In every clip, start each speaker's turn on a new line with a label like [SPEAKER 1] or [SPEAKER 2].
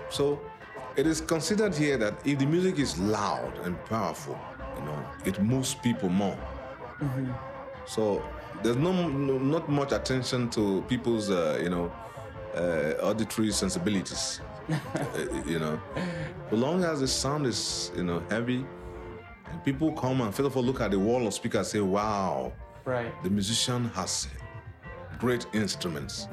[SPEAKER 1] So it is considered here that if the music is loud and powerful, it moves people more. So there's not much attention to people's, auditory sensibilities. As long as the sound is, heavy, and people come and first of all look at the wall of speakers and say, wow,
[SPEAKER 2] right,
[SPEAKER 1] the musician has great instruments.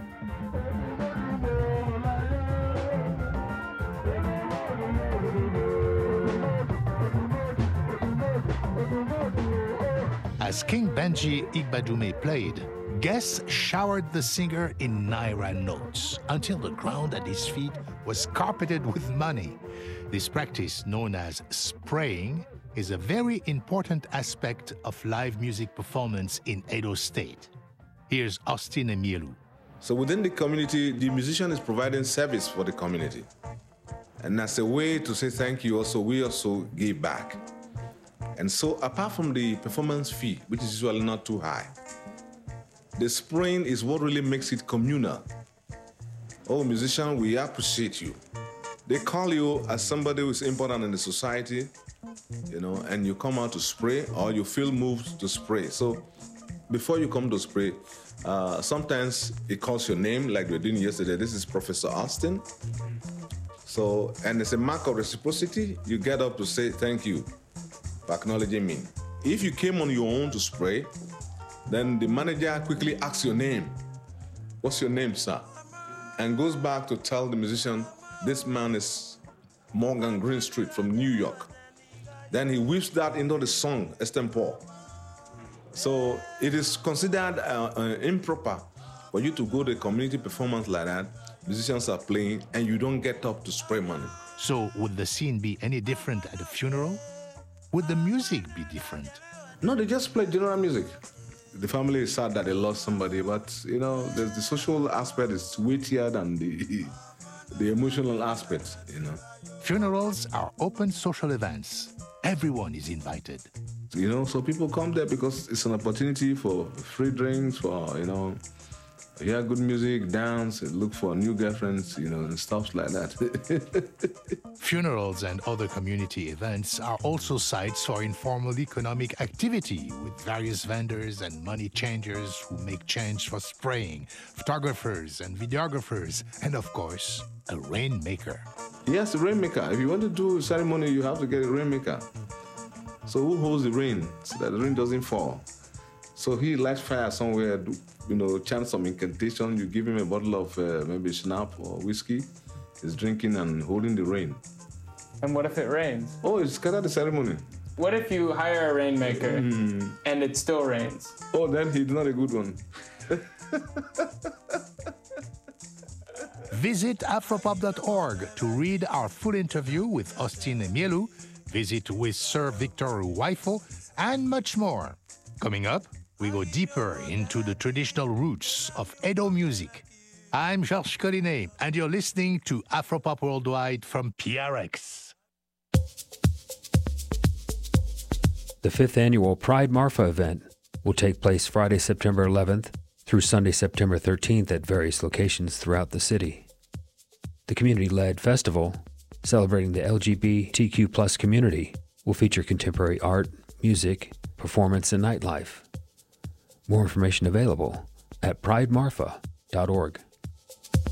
[SPEAKER 3] As King Benji Igbadume played, guests showered the singer in Naira notes until the ground at his feet was carpeted with money. This practice, known as spraying, is a very important aspect of live music performance in Edo State. Here's Austin Emielu.
[SPEAKER 1] So within the community, the musician is providing service for the community. And as a way to say thank you, we also give back. And so apart from the performance fee, which is usually not too high, the spraying is what really makes it communal. Oh, musician, we appreciate you. They call you as somebody who is important in the society, and you come out to spray, or you feel moved to spray. So before you come to spray, sometimes it calls your name, like we were doing yesterday. This is Professor Austin. So, and it's a mark of reciprocity. You get up to say thank you for acknowledging me. If you came on your own to spray, then the manager quickly asks your name. What's your name, sir? And goes back to tell the musician, this man is Morgan Greenstreet from New York. Then he weaves that into the song, extempore. So it is considered improper for you to go to a community performance like that, musicians are playing, and you don't get up to spray money.
[SPEAKER 3] So would the scene be any different at a funeral? Would the music be different?
[SPEAKER 1] No, they just play general music. The family is sad that they lost somebody, but, the social aspect is weightier than the emotional aspect,
[SPEAKER 3] Funerals are open social events. Everyone is invited.
[SPEAKER 1] So people come there because it's an opportunity for free drinks, for, hear good music, dance, and look for new girlfriends, and stuff like that.
[SPEAKER 3] Funerals and other community events are also sites for informal economic activity with various vendors and money changers who make change for spraying, photographers and videographers, and of course, a rainmaker.
[SPEAKER 1] Yes, a rainmaker. If you want to do a ceremony, you have to get a rainmaker. So who holds the rain so that the rain doesn't fall? So he lights fire somewhere, chant some incantation. You give him a bottle of maybe schnapps or whiskey. He's drinking and holding the rain.
[SPEAKER 2] And what if it rains?
[SPEAKER 1] Oh, it's kind of the ceremony.
[SPEAKER 2] What if you hire a rainmaker and it still rains?
[SPEAKER 1] Oh, then he's not a good one.
[SPEAKER 3] Visit afropop.org to read our full interview with Austin Emielu, visit with Sir Victor Uwaifo, and much more. Coming up, we go deeper into the traditional roots of Edo music. I'm Georges Collinet, and you're listening to Afropop Worldwide from PRX.
[SPEAKER 4] The 5th annual Pride Marfa event will take place Friday, September 11th through Sunday, September 13th at various locations throughout the city. The community-led festival, celebrating the LGBTQ+ community, will feature contemporary art, music, performance, and nightlife. More information available at pridemarfa.org.